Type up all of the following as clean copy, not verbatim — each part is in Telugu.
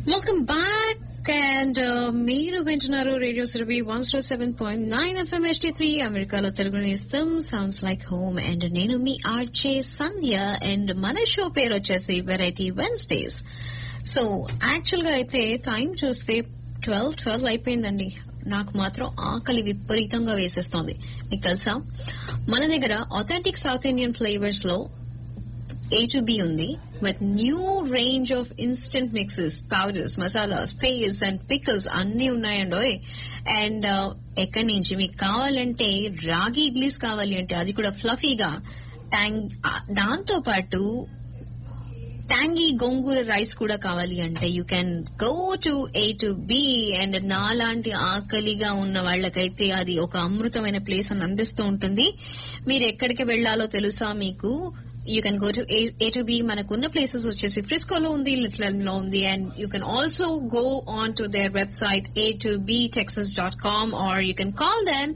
వెల్కమ్ బ్యాక్ అండ్ మీరు వింటున్నారు రేడియో సురభి 107.9 FM HD3 అమెరికాలో తెలుగు నేస్తం సౌండ్స్ లైక్ హోమ్ అండ్ నేను మీ ఆర్జే సంధ్య అండ్ మన షో పేరు వచ్చేసి వెరైటీ వెన్స్డేస్. సో యాక్చువల్ గా అయితే టైం చూస్తే 12 అయిపోయిందండి. నాకు మాత్రం ఆకలి విపరీతంగా వేసేస్తోంది. మీకు తెలుసా, మన దగ్గర ఆథెంటిక్ సౌత్ ఇండియన్ ఫ్లేవర్స్ లో A2B ఉంది with new range of instant mixes, powders, masalas, pastes and pickles అన్ని ఉన్నాయండోయ్. అండ్ ఎక్కడి నుంచి మీకు కావాలంటే రాగి ఇడ్లీస్ కావాలి అంటే అది కూడా ఫ్లఫీగా దాంతో పాటు ట్యాంగీ గోంగూర రైస్ కూడా కావాలి అంటే you can go to A2B. And నాలాంటి ఆకలిగా ఉన్న వాళ్ళకైతే అది ఒక అమృతమైన ప్లేస్ అని అనిపిస్తూ ఉంటుంది. మీరు ఎక్కడికి వెళ్లాలో తెలుసా మీకు? You can go to A2B. మనకున్న ప్లేసెస్ వచ్చేసి ఫ్రిస్కోలో ఉంది, లిటిల్ లో ఉంది, and you can also go on to their website a2btexas.com or you can call them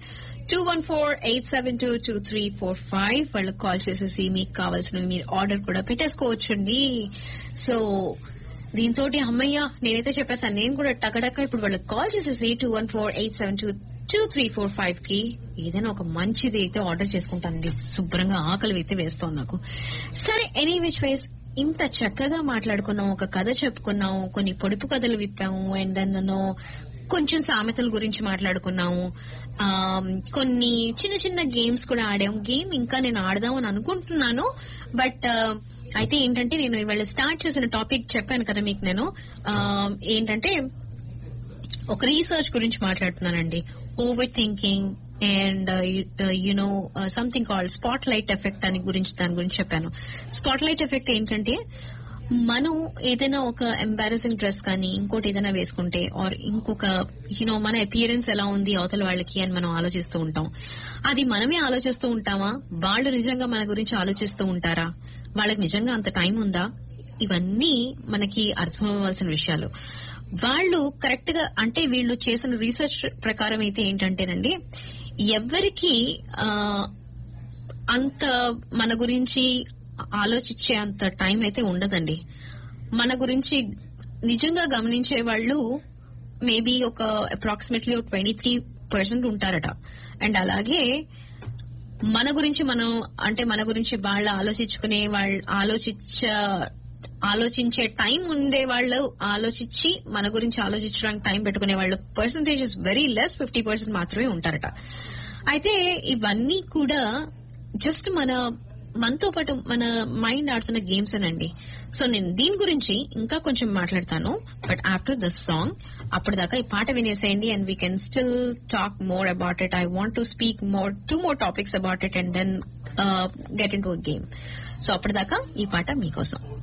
214-872-2345. వాళ్ళకి కాల్ చేసేసి మీకు కావాల్సినవి మీరు ఆర్డర్ కూడా పెట్టేసుకోవచ్చండి. సో దీంతో అమ్మయ్య నేనైతే చెప్పేసాను, నేను కూడా టకటక ఇప్పుడు వాళ్ళకి కాల్ చేసేసి 214-872-2345 కి ఏదైనా ఒక మంచిది అయితే ఆర్డర్ చేసుకుంటానండి. శుభ్రంగా ఆకలి అయితే వేస్తాను నాకు. సరే, ఎనీ విచ్ వైస్ ఇంత చక్కగా మాట్లాడుకున్నాం, ఒక కథ చెప్పుకున్నాం, కొన్ని పొడుపు కథలు విప్పాము, అండ్ నన్ను కొంచెం సామెతల గురించి మాట్లాడుకున్నాము, కొన్ని చిన్న చిన్న గేమ్స్ కూడా ఆడాము. గేమ్ ఇంకా నేను ఆడదాం అని అనుకుంటున్నాను, బట్ అయితే ఏంటంటే నేను ఇవాళ స్టార్ట్ చేసిన టాపిక్ చెప్పాను కదా మీకు, నేను ఏంటంటే ఒక రీసెర్చ్ గురించి మాట్లాడుతున్నానండి. Over thinking and you know something called spot light effect అని దాని గురించి చెప్పాను. స్పాట్ లైట్ ఎఫెక్ట్ ఏంటంటే మనం ఏదైనా ఒక ఎంబారసింగ్ డ్రెస్ కానీ ఇంకోటి ఏదైనా వేసుకుంటే ఆర్ ఇంకొక మన అపియరెన్స్ ఎలా ఉంది అవతల వాళ్ళకి అని మనం ఆలోచిస్తూ ఉంటాం. అది మనమే ఆలోచిస్తూ ఉంటామా? వాళ్ళు నిజంగా మన గురించి ఆలోచిస్తూ ఉంటారా? వాళ్ళకి నిజంగా అంత టైం ఉందా? ఇవన్నీ మనకి అర్థమవ్వాల్సిన విషయాలు. వాళ్ళు కరెక్ట్ గా అంటే వీళ్ళు చేసిన రీసెర్చ్ ప్రకారం అయితే ఏంటంటేనండి, ఎవరికి అంత మన గురించి ఆలోచించే అంత టైం అయితే ఉండదండి. మన గురించి నిజంగా గమనించే వాళ్ళు మేబీ ఒక అప్రాక్సిమేట్లీ 23% ఉంటారట. అండ్ అలాగే మన గురించి మన గురించి వాళ్ళు ఆలోచించే టైం ఉండే వాళ్ళు, ఆలోచించి మన గురించి ఆలోచించడానికి టైం పెట్టుకునే వాళ్ళ పర్సంటేజ్ ఇస్ వెరీ లెస్, 50% మాత్రమే ఉంటారట. అయితే ఇవన్నీ కూడా జస్ట్ మనతో పాటు మన మైండ్ ఆడుతున్న గేమ్స్ అనండి. సో నేను దీని గురించి ఇంకా కొంచెం మాట్లాడతాను, బట్ ఆఫ్టర్ దిస్ సాంగ్. అప్పటిదాకా ఈ పాట వినేసేయండి and we can still talk more about it. I want to speak two more topics about it and then get into a game. So అప్పటిదాకా ఈ పాట మీకోసం.